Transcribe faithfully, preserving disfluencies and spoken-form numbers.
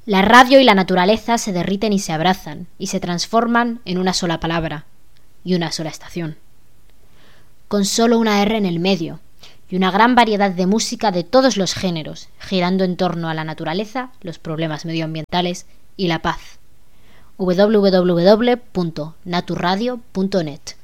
La radio y la naturaleza se derriten y se abrazan, y se transforman en una sola palabra y una sola estación. Con solo una R en el medio, y una gran variedad de música de todos los géneros, girando en torno a la naturaleza, los problemas medioambientales y la paz. doble u doble u doble u punto naturradio punto net